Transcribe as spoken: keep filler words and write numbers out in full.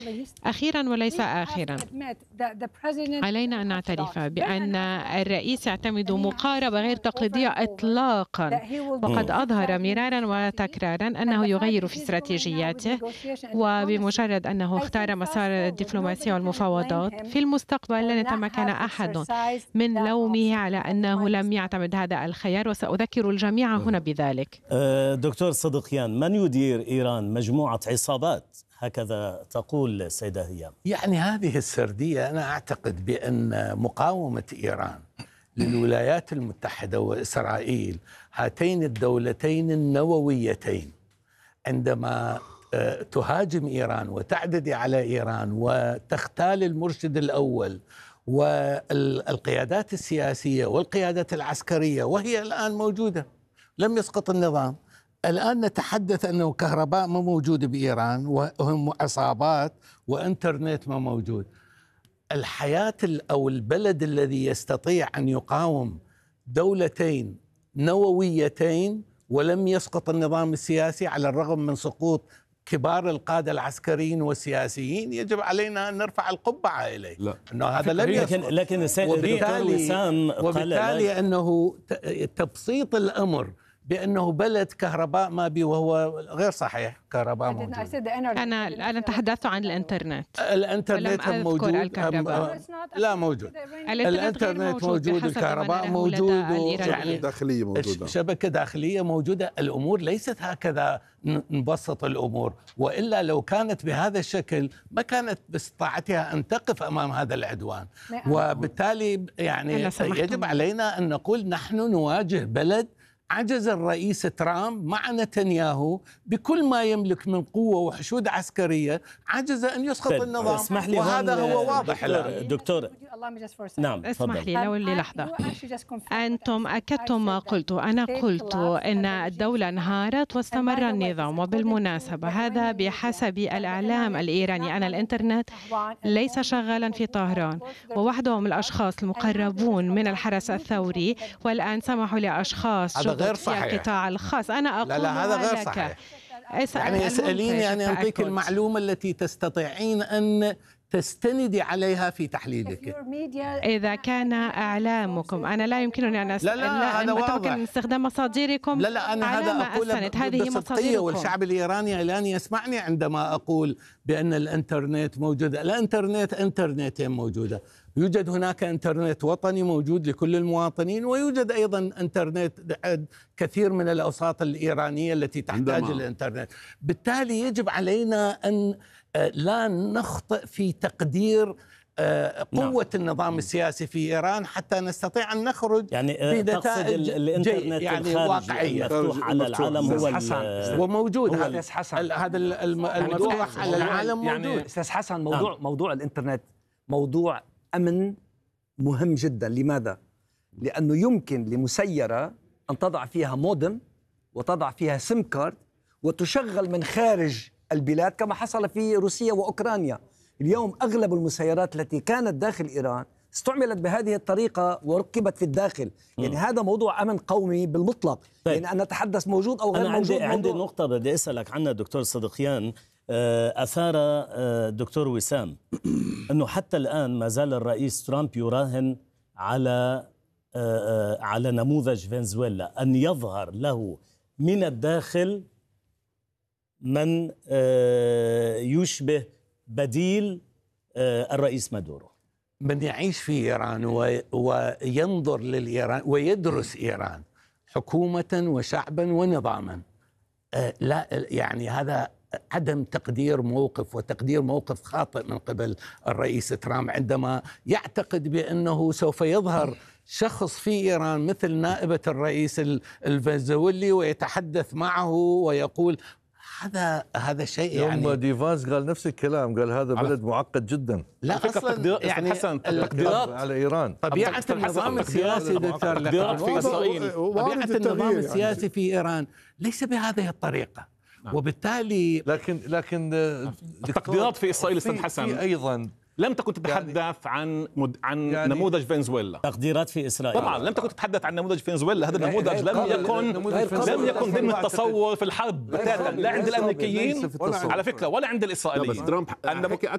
أخيرا وليس آخرا، علينا أن نعترف بأن الرئيس يعتمد مقاربة غير تقليدية إطلاقا، وقد أظهر مرارا وتكرارا أنه يغير في استراتيجياته، وبمجرد أنه اختار مسار الدبلوماسية والمفاوضات في المستقبل لن يتمكن أحد من لومه على أنه لم يعتمد هذا الخيار، وسأذكر الجميع هنا بذلك. دكتور صدقيان، من يدير إيران؟ مجموعة عصابات، هكذا تقول السيدة هيام. يعني هذه السردية أنا أعتقد بأن مقاومة إيران للولايات المتحدة وإسرائيل، هاتين الدولتين النوويتين، عندما تهاجم إيران وتعتدي على إيران وتختال المرشد الأول والقيادات السياسية والقيادات العسكرية، وهي الآن موجودة، لم يسقط النظام. الآن نتحدث أنه كهرباء ما موجود بإيران، وهم عصابات، وإنترنت ما موجود. الحياة أو البلد الذي يستطيع أن يقاوم دولتين نوويتين ولم يسقط النظام السياسي على الرغم من سقوط كبار القادة العسكريين والسياسيين، يجب علينا أن نرفع القبعة إليه. لا. أنه هذا لم يسقط. لكن, لكن وبالتالي, وبالتالي أنه تبسيط الأمر بأنه بلد كهرباء ما بي، وهو غير صحيح. كهرباء موجود. أنا أنا تحدثت عن الإنترنت. الإنترنت موجود. لا موجود. الإنترنت موجود، الكهرباء موجود، يعني داخلية موجودة، شبكة داخلية موجودة. الأمور ليست هكذا نبسط الأمور، وإلا لو كانت بهذا الشكل ما كانت باستطاعتها أن تقف أمام هذا العدوان. وبالتالي يعني يجب علينا أن نقول نحن نواجه بلد عجز الرئيس ترامب مع نتنياهو بكل ما يملك من قوة وحشود عسكرية، عجز أن يسقط النظام، اسمح لي، وهذا هو واضح الآن. دكتور، نعم، اسمح لي لو لي لحظة. أنتم أكدتم ما قلت. أنا قلت إن الدولة انهارت واستمر النظام، وبالمناسبة هذا بحسب الإعلام الإيراني أن الإنترنت ليس شغالا في طهران، ووحدهم الأشخاص المقربون من الحرس الثوري، والآن سمحوا لأشخاص غير صحيح في القطاع الخاص. أنا أقول لا لا هذا غير صحيح. يعني اسأليني أن أعطيك المعلومة التي تستطيعين أن تستندي عليها في تحليلك. إذا كان إعلامكم، أنا لا يمكنني أن أستند. لا لا هذا واضح. استخدام مصادركم. لا لا أنا هذا أقول هذه مصادركم، والشعب الإيراني الآن يسمعني عندما أقول بأن الإنترنت موجود. الإنترنت إنترنتين موجودة، يوجد هناك إنترنت وطني موجود لكل المواطنين، ويوجد أيضا إنترنت كثير من الأوساط الإيرانية التي تحتاج الإنترنت. بالتالي يجب علينا أن لا نخطئ في تقدير قوة النظام السياسي في إيران حتى نستطيع أن نخرج يعني بنتائج الإنترنت يعني واقعية مفتوح على العالم. هو وموجود هذا هذا المفتوح على العالم موجود. يعني أستاذ حسن، موضوع موضوع الإنترنت موضوع أمن مهم جدا. لماذا؟ لأنه يمكن لمسيرة أن تضع فيها مودم وتضع فيها سيم كارد وتشغل من خارج البلاد، كما حصل في روسيا وأوكرانيا. اليوم أغلب المسيرات التي كانت داخل إيران استعملت بهذه الطريقة وركبت في الداخل. يعني م. هذا موضوع أمن قومي بالمطلق. طيب. يعني أن نتحدث موجود أو غير أنا موجود. عندي, عندي نقطة بدي أسألك عنها دكتور صدقيان. أثار دكتور وسام أنه حتى الآن ما زال الرئيس ترامب يراهن على على نموذج فنزويلا، أن يظهر له من الداخل من يشبه بديل الرئيس مادورو، من يعيش في إيران وينظر للإيران ويدرس إيران حكومة وشعبا ونظاما. لا يعني هذا عدم تقدير موقف وتقدير موقف خاطئ من قبل الرئيس ترامب عندما يعتقد بأنه سوف يظهر شخص في إيران مثل نائبة الرئيس الفنزويلي ويتحدث معه ويقول هذا هذا شيء. يعني يوم ديفاز قال نفس الكلام، قال هذا بلد معقد جدا. لا اصلا يعني التقديرات على ايران، طبيعه النظام السياسي دكتور، طبيعه النظام السياسي في ايران ليس بهذه الطريقه. وبالتالي لكن لكن التقديرات في اسرائيل استاذ حسن ايضا لم تكن تتحدث يعني عن مد... عن يعني نموذج فنزويلا. تقديرات في إسرائيل طبعا لم تكن تتحدث عن نموذج فنزويلا. هذا النموذج لم يكن لم يكن ضمن التصور في الحرب بتاتا، لا عند الأمريكيين على فكرة ولا عند الإسرائيليين.